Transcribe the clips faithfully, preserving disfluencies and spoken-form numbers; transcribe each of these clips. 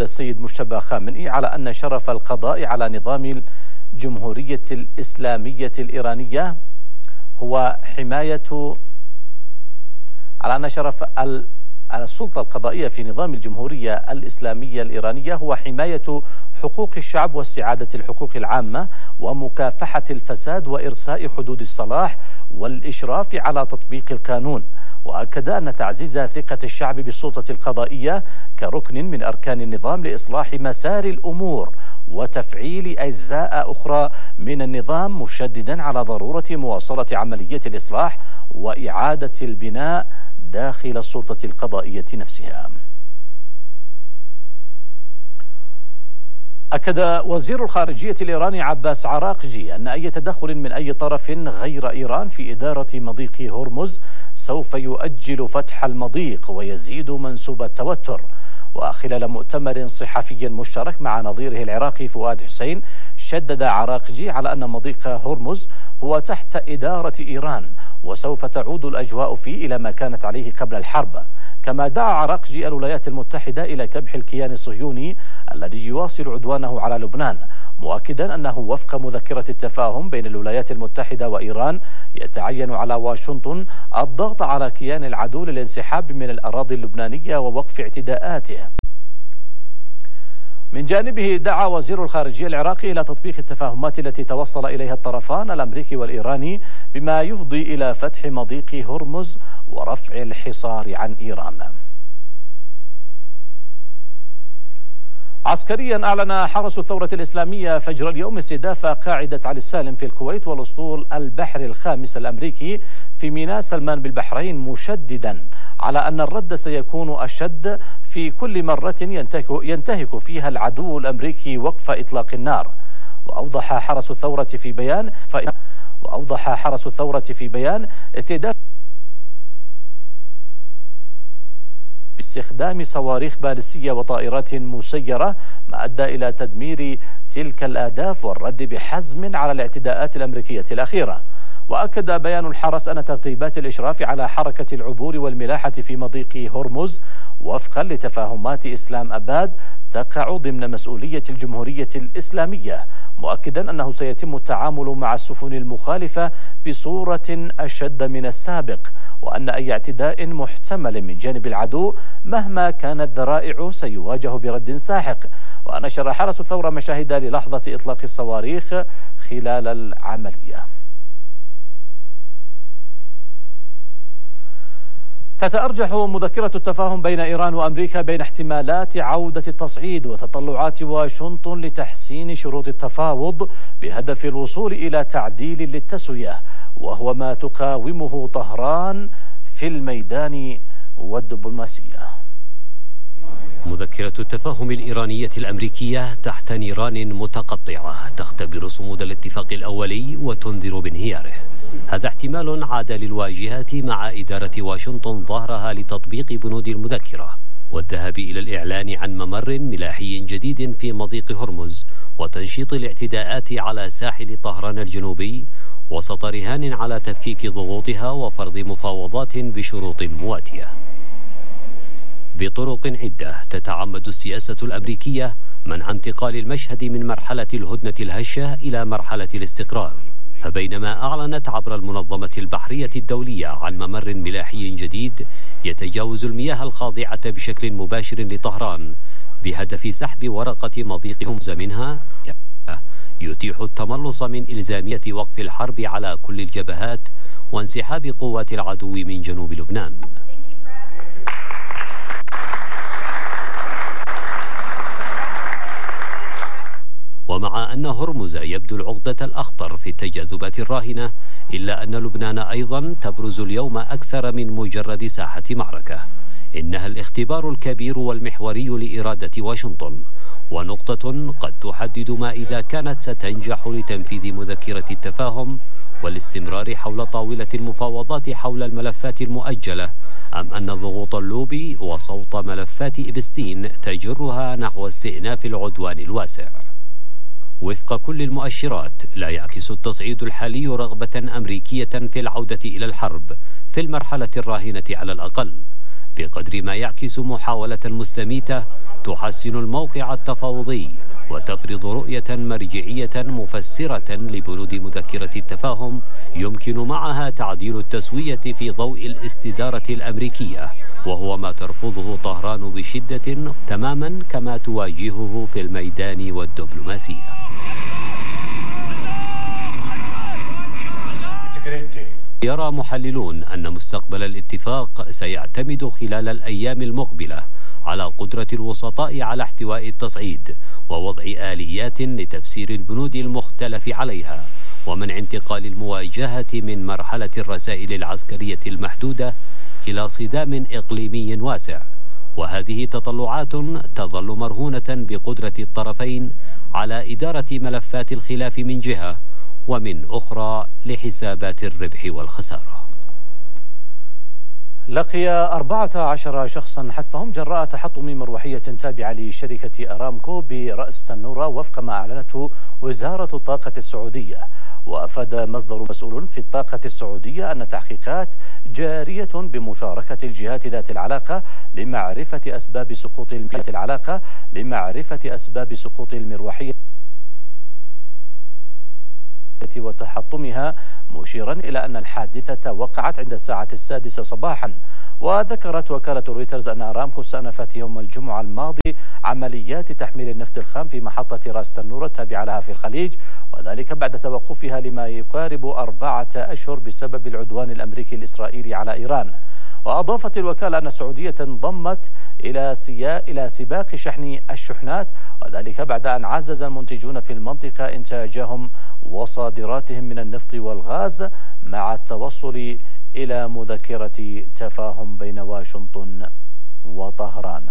أكد السيد مجتبى خامنئي على أن شرف القضاء على نظام الجمهورية الإسلامية الإيرانية هو حماية على أن شرف السلطة القضائية في نظام الجمهورية الإسلامية الإيرانية هو حماية حقوق الشعب واستعادة الحقوق العامة ومكافحة الفساد وإرساء حدود الصلاح والإشراف على تطبيق القانون. وأكد أن تعزيز ثقة الشعب بالسلطة القضائية كركن من أركان النظام لإصلاح مسار الأمور وتفعيل أجزاء أخرى من النظام، مشددا على ضرورة مواصلة عملية الإصلاح وإعادة البناء داخل السلطة القضائية نفسها. أكد وزير الخارجية الإيراني عباس عراقجي أن أي تدخل من أي طرف غير إيران في إدارة مضيق هرمز سوف يؤجل فتح المضيق ويزيد منسوب التوتر. وخلال مؤتمر صحفي مشترك مع نظيره العراقي فؤاد حسين، شدد عراقجي على أن مضيق هرمز هو تحت إدارة إيران وسوف تعود الأجواء فيه إلى ما كانت عليه قبل الحرب. كما دعا عراقجي الولايات المتحدة إلى كبح الكيان الصهيوني الذي يواصل عدوانه على لبنان، مؤكدا أنه وفق مذكرة التفاهم بين الولايات المتحدة وإيران يتعين على واشنطن الضغط على كيان العدو للانسحاب من الأراضي اللبنانية ووقف اعتداءاته. من جانبه دعا وزير الخارجية العراقي إلى تطبيق التفاهمات التي توصل إليها الطرفان الأمريكي والإيراني بما يفضي إلى فتح مضيق هرمز ورفع الحصار عن إيران. عسكريا أعلن حرس الثورة الإسلامية فجر اليوم استهداف قاعدة علي السالم في الكويت والأسطول البحري الخامس الأمريكي في ميناء سلمان بالبحرين، مشددا على أن الرد سيكون أشد في كل مرة ينتهك, ينتهك فيها العدو الأمريكي وقف إطلاق النار. وأوضح حرس الثورة في بيان وأوضح حرس الثورة في بيان استهداف باستخدام صواريخ باليستية وطائرات مسيرة ما أدى إلى تدمير تلك الأهداف والرد بحزم على الاعتداءات الأمريكية الأخيرة. وأكد بيان الحرس أن ترتيبات الإشراف على حركة العبور والملاحة في مضيق هرمز وفقا لتفاهمات إسلام أباد تقع ضمن مسؤولية الجمهورية الإسلامية، مؤكدا أنه سيتم التعامل مع السفن المخالفة بصورة أشد من السابق، وأن أي اعتداء محتمل من جانب العدو مهما كانت ذرائعه سيواجه برد ساحق. ونشر حرس الثورة مشاهد للحظة إطلاق الصواريخ خلال العملية. تتأرجح مذكرة التفاهم بين إيران وأمريكا بين احتمالات عودة التصعيد وتطلعات واشنطن لتحسين شروط التفاوض بهدف الوصول إلى تعديل للتسوية، وهو ما تقاومه طهران في الميدان والدبلوماسية. مذكرة التفاهم الإيرانية الأمريكية تحت نيران متقطعة تختبر صمود الاتفاق الأولي وتنذر بانهياره. هذا احتمال عاد للواجهات مع إدارة واشنطن ظهرها لتطبيق بنود المذكرة والذهاب إلى الإعلان عن ممر ملاحي جديد في مضيق هرمز وتنشيط الاعتداءات على ساحل طهران الجنوبي وسط رهان على تفكيك ضغوطها وفرض مفاوضات بشروط مواتية. بطرق عدة تتعمد السياسة الأمريكية منع انتقال المشهد من مرحلة الهدنة الهشة إلى مرحلة الاستقرار. فبينما أعلنت عبر المنظمة البحرية الدولية عن ممر ملاحي جديد يتجاوز المياه الخاضعة بشكل مباشر لطهران بهدف سحب ورقة مضيق هرمز منها، يتيح التملص من إلزامية وقف الحرب على كل الجبهات وانسحاب قوات العدو من جنوب لبنان. ومع أن هرمز يبدو العقدة الأخطر في التجاذبات الراهنة، إلا أن لبنان أيضا تبرز اليوم أكثر من مجرد ساحة معركة. إنها الاختبار الكبير والمحوري لإرادة واشنطن، ونقطة قد تحدد ما إذا كانت ستنجح لتنفيذ مذكرة التفاهم والاستمرار حول طاولة المفاوضات حول الملفات المؤجلة، أم أن ضغوط اللوبي وصوت ملفات إبستين تجرها نحو استئناف العدوان الواسع. وفق كل المؤشرات لا يعكس التصعيد الحالي رغبة أمريكية في العودة إلى الحرب في المرحلة الراهنة على الأقل، بقدر ما يعكس محاولة مستميتة تحسن الموقع التفاوضي وتفرض رؤية مرجعية مفسرة لبنود مذكرة التفاهم يمكن معها تعديل التسوية في ضوء الاستدارة الأمريكية، وهو ما ترفضه طهران بشدة تماما كما تواجهه في الميدان والدبلوماسية. يرى محللون أن مستقبل الاتفاق سيعتمد خلال الأيام المقبلة على قدرة الوسطاء على احتواء التصعيد ووضع آليات لتفسير البنود المختلف عليها ومنع انتقال المواجهة من مرحلة الرسائل العسكرية المحدودة إلى صدام إقليمي واسع، وهذه تطلعات تظل مرهونة بقدرة الطرفين على إدارة ملفات الخلاف من جهة، ومن أخرى لحسابات الربح والخسارة. لقي أربعة عشر شخصا حتفهم جراء تحطم مروحية تابعة لشركة أرامكو برأس تنورة وفق ما أعلنته وزارة الطاقة السعودية. وأفاد مصدر مسؤول في الطاقة السعودية أن تحقيقات جارية بمشاركة الجهات ذات العلاقة لمعرفة أسباب سقوط ذات العلاقة لمعرفة أسباب سقوط المروحية وتحطمها، مشيرا إلى أن الحادثة وقعت عند الساعة السادسة صباحا. وذكرت وكالة رويترز أن أرامكو استأنفت يوم الجمعة الماضي عمليات تحميل النفط الخام في محطة راس تنورة التابعة لها في الخليج، وذلك بعد توقفها لما يقارب أربعة أشهر بسبب العدوان الأمريكي الإسرائيلي على إيران. وأضافت الوكالة أن السعودية انضمت إلى إلى سباق شحن الشحنات، وذلك بعد أن عزز المنتجون في المنطقة إنتاجهم وصادراتهم من النفط والغاز مع التوصل إلى مذكرة تفاهم بين واشنطن وطهران.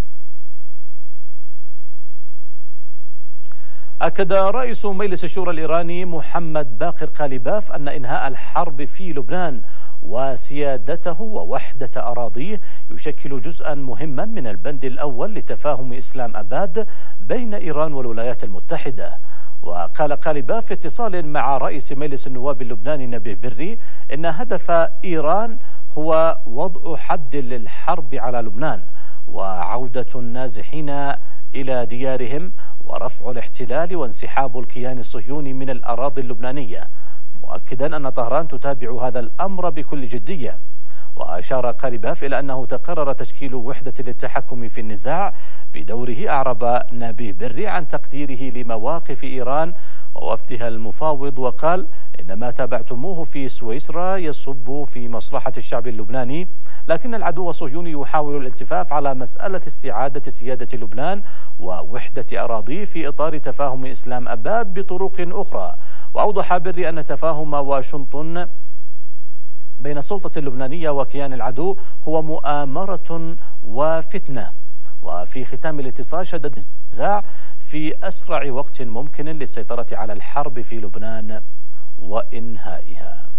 أكد رئيس مجلس الشورى الإيراني محمد باقر قالباف أن إنهاء الحرب في لبنان وسيادته ووحدة أراضيه يشكل جزءا مهما من البند الأول لتفاهم إسلام أباد بين إيران والولايات المتحدة. وقال قالباف في اتصال مع رئيس مجلس النواب اللبناني نبيه بري إن هدف إيران هو وضع حد للحرب على لبنان وعودة النازحين إلى ديارهم ورفع الاحتلال وانسحاب الكيان الصهيوني من الأراضي اللبنانية، مؤكدا أن طهران تتابع هذا الأمر بكل جدية. وأشار قالباف إلى أنه تقرر تشكيل وحدة للتحكم في النزاع. بدوره أعرب نبيه بري عن تقديره لمواقف إيران ووفدها المفاوض، وقال إن ما تابعتموه في سويسرا يصب في مصلحة الشعب اللبناني، لكن العدو الصهيوني يحاول الالتفاف على مسألة استعادة سيادة لبنان ووحدة أراضيه في إطار تفاهم إسلام أباد بطرق أخرى. وأوضح بري أن تفاهم واشنطن بين السلطة اللبنانية وكيان العدو هو مؤامرة وفتنة. وفي ختام الاتصال شدد النزاع في أسرع وقت ممكن للسيطرة على الحرب في لبنان وإنهائها.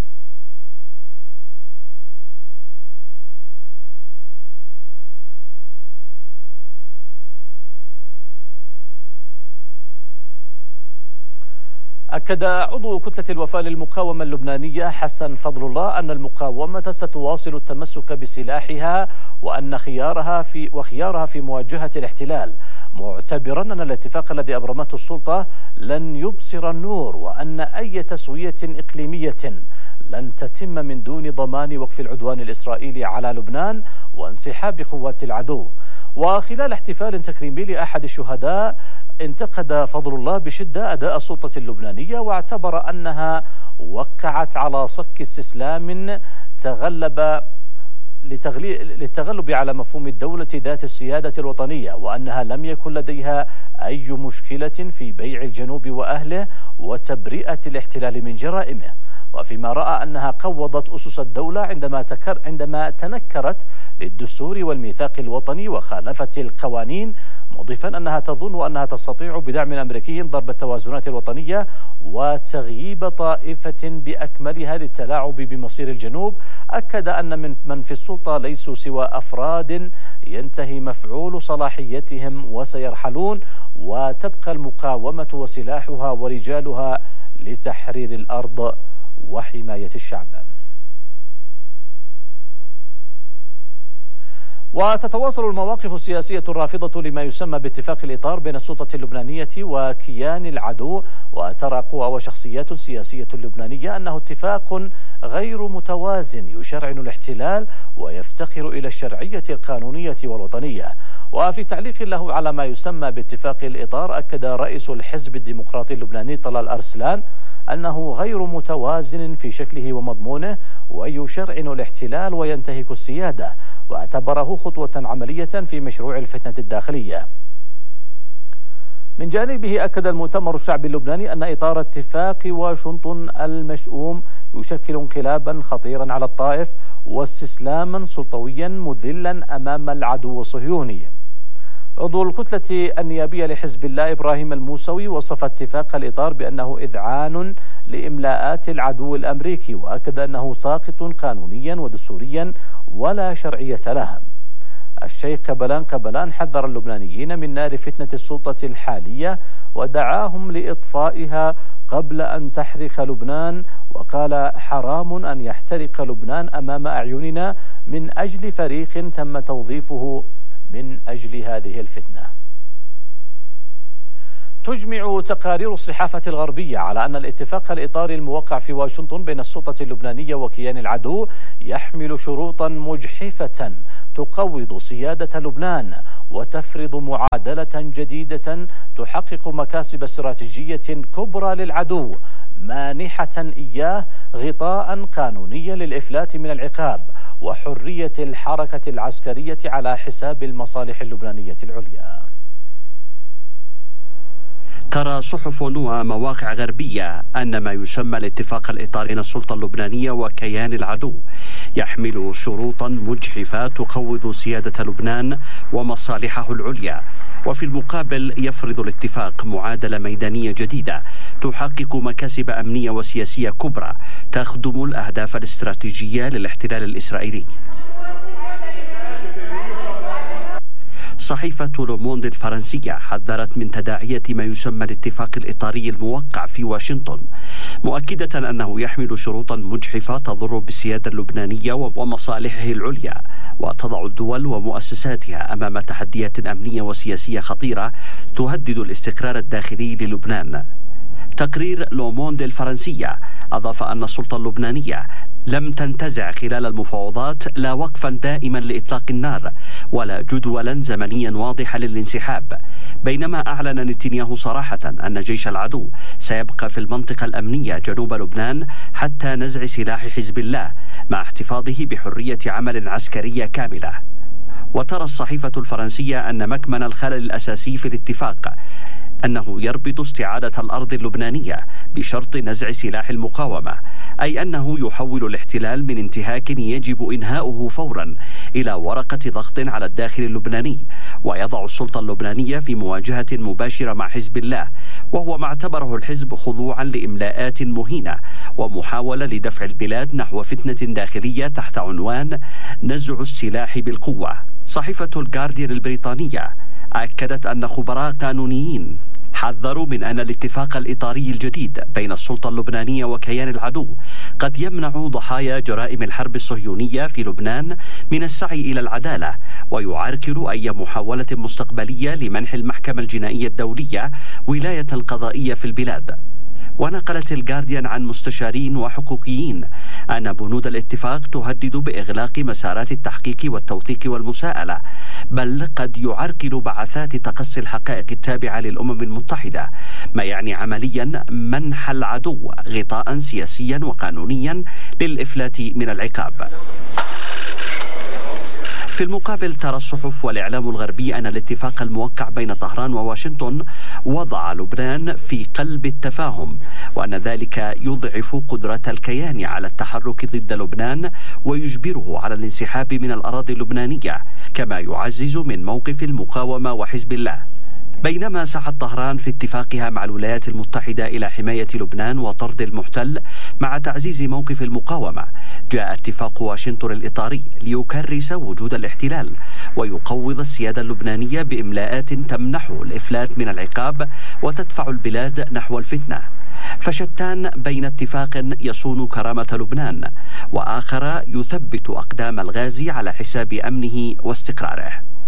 أكد عضو كتلة الوفاء للمقاومة اللبنانية حسن فضل الله أن المقاومة ستواصل التمسك بسلاحها وأن خيارها في وخيارها في مواجهة الاحتلال، معتبرا أن الاتفاق الذي أبرمته السلطة لن يبصر النور، وأن أي تسوية إقليمية لن تتم من دون ضمان وقف العدوان الإسرائيلي على لبنان وانسحاب قوات العدو. وخلال احتفال تكريمي لأحد الشهداء انتقد فضل الله بشدة أداء السلطة اللبنانية، واعتبر أنها وقعت على صك استسلام تغلب للتغلب على مفهوم الدولة ذات السيادة الوطنية، وأنها لم يكن لديها أي مشكلة في بيع الجنوب وأهله وتبرئة الاحتلال من جرائمه. وفيما رأى أنها قوضت أسس الدولة عندما تكر عندما تنكرت للدستور والميثاق الوطني وخالفت القوانين، مضيفا أنها تظن أنها تستطيع بدعم أمريكي ضرب التوازنات الوطنية وتغييب طائفة بأكملها للتلاعب بمصير الجنوب. أكد أن من من في السلطة ليسوا سوى أفراد ينتهي مفعول صلاحيتهم وسيرحلون، وتبقى المقاومة وسلاحها ورجالها لتحرير الأرض وحماية الشعب. وتتواصل المواقف السياسية الرافضة لما يسمى باتفاق الإطار بين السلطة اللبنانية وكيان العدو، وترى قوى وشخصيات سياسية لبنانية أنه اتفاق غير متوازن يشرعن الاحتلال ويفتقر إلى الشرعية القانونية والوطنية. وفي تعليق له على ما يسمى باتفاق الإطار، أكد رئيس الحزب الديمقراطي اللبناني طلال أرسلان أنه غير متوازن في شكله ومضمونه ويشرعن الاحتلال وينتهك السيادة، واعتبره خطوة عملية في مشروع الفتنة الداخلية. من جانبه أكد المؤتمر الشعبي اللبناني أن إطار اتفاق واشنطن المشؤوم يشكل انقلابا خطيرا على الطائف واستسلاما سلطويا مذلا أمام العدو الصهيوني. عضو الكتلة النيابية لحزب الله إبراهيم الموسوي وصف اتفاق الإطار بأنه إذعان لإملاءات العدو الأمريكي، وأكد أنه ساقط قانونيا ودستوريا ولا شرعية له. الشيخ كبلان كبلان حذر اللبنانيين من نار فتنة السلطة الحالية ودعاهم لإطفائها قبل أن تحرق لبنان، وقال: حرام أن يحترق لبنان أمام أعيننا من أجل فريق تم توظيفه من أجل هذه الفتنة. تجمع تقارير الصحافة الغربية على أن الاتفاق الإطاري الموقع في واشنطن بين السلطة اللبنانية وكيان العدو يحمل شروطا مجحفة تقوض سيادة لبنان وتفرض معادلة جديدة تحقق مكاسب استراتيجية كبرى للعدو، مانحة إياه غطاء قانونيا للإفلات من العقاب وحرية الحركة العسكرية على حساب المصالح اللبنانية العليا. ترى صحف ومواقع غربية أن ما يسمى الاتفاق الإطاري بين السلطة اللبنانية وكيان العدو يحمل شروطا مجحفة تقوض سيادة لبنان ومصالحه العليا، وفي المقابل يفرض الاتفاق معادلة ميدانية جديدة تحقق مكاسب أمنية وسياسية كبرى تخدم الأهداف الاستراتيجية للاحتلال الإسرائيلي. صحيفة لوموند الفرنسية حذرت من تداعية ما يسمى الاتفاق الإطاري الموقع في واشنطن، مؤكدة أنه يحمل شروطا مجحفة تضر بالسيادة اللبنانية ومصالحه العليا، وتضع الدول ومؤسساتها أمام تحديات أمنية وسياسية خطيرة تهدد الاستقرار الداخلي للبنان. تقرير لوموند الفرنسية أضاف أن السلطة اللبنانية لم تنتزع خلال المفاوضات لا وقفا دائما لإطلاق النار ولا جدولا زمنيا واضحا للانسحاب، بينما أعلن نتنياهو صراحة أن جيش العدو سيبقى في المنطقة الأمنية جنوب لبنان حتى نزع سلاح حزب الله مع احتفاظه بحرية عمل عسكرية كاملة. وترى الصحيفة الفرنسية أن مكمن الخلل الأساسي في الاتفاق أنه يربط استعادة الأرض اللبنانية بشرط نزع سلاح المقاومة، أي أنه يحول الاحتلال من انتهاك يجب إنهاؤه فورا إلى ورقة ضغط على الداخل اللبناني، ويضع السلطة اللبنانية في مواجهة مباشرة مع حزب الله، وهو ما اعتبره الحزب خضوعا لإملاءات مهينة ومحاولة لدفع البلاد نحو فتنة داخلية تحت عنوان نزع السلاح بالقوة. صحيفة الجارديان البريطانية أكدت أن خبراء قانونيين حذروا من أن الاتفاق الإطاري الجديد بين السلطة اللبنانية وكيان العدو قد يمنع ضحايا جرائم الحرب الصهيونية في لبنان من السعي إلى العدالة، ويعرقل أي محاولة مستقبلية لمنح المحكمة الجنائية الدولية ولاية القضائية في البلاد. ونقلت الجارديان عن مستشارين وحقوقيين أن بنود الاتفاق تهدد بإغلاق مسارات التحقيق والتوثيق والمساءلة، بل قد يعرقل بعثات تقصي الحقائق التابعة للأمم المتحدة، ما يعني عمليا منح العدو غطاء سياسيا وقانونيا للإفلات من العقاب. في المقابل ترى الصحف والإعلام الغربي أن الاتفاق الموقع بين طهران وواشنطن وضع لبنان في قلب التفاهم، وأن ذلك يضعف قدرة الكيان على التحرك ضد لبنان ويجبره على الانسحاب من الأراضي اللبنانية، كما يعزز من موقف المقاومة وحزب الله. بينما سعت طهران في اتفاقها مع الولايات المتحدة إلى حماية لبنان وطرد المحتل مع تعزيز موقف المقاومة، جاء اتفاق واشنطن الإطاري ليكرس وجود الاحتلال ويقوض السيادة اللبنانية بإملاءات تمنحه الإفلات من العقاب وتدفع البلاد نحو الفتنة. فشتان بين اتفاق يصون كرامة لبنان وآخر يثبت أقدام الغازي على حساب أمنه واستقراره.